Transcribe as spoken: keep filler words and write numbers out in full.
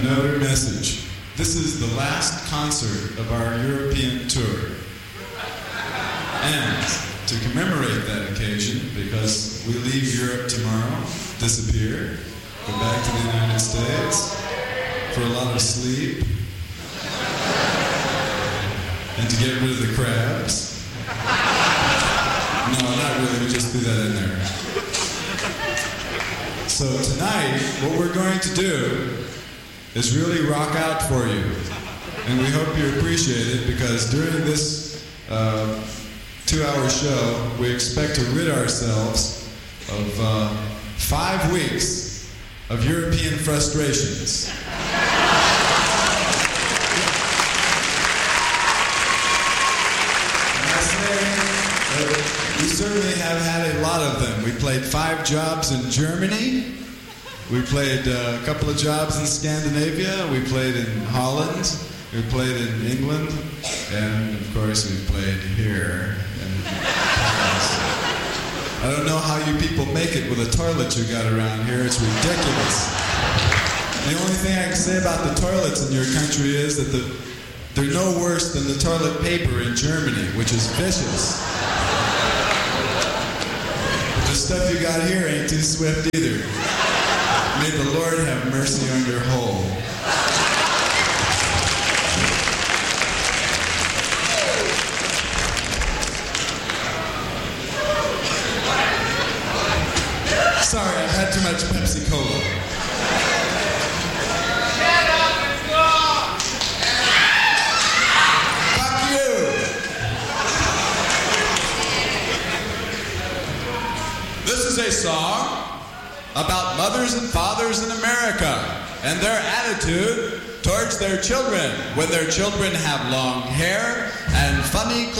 another message. This is the last concert of our European tour. And to commemorate that occasion, because we leave Europe tomorrow, disappear, go back to the United States for a lot of sleep, and to get rid of the crabs. No, not really, we just threw that in there. So tonight, what we're going to do is really rock out for you. And we hope you appreciate it, because during this uh, two-hour show, we expect to rid ourselves of uh, five weeks of European frustrations. We certainly have had a lot of them. We played five jobs in Germany. We played uh, a couple of jobs in Scandinavia. We played in Holland. We played in England. And, of course, we played here in Paris. I don't know how you people make it with a toilet you got around here. It's ridiculous. The only thing I can say about the toilets in your country is that the, they're no worse than the toilet paper in Germany, which is vicious. The stuff you got here ain't too swift either. May the Lord have mercy on your hole. Sorry, I've had too much Pepsi Cola. Shut up and go! Fuck you! This is a song about mothers and fathers in America and their attitude towards their children when their children have long hair and funny clothes.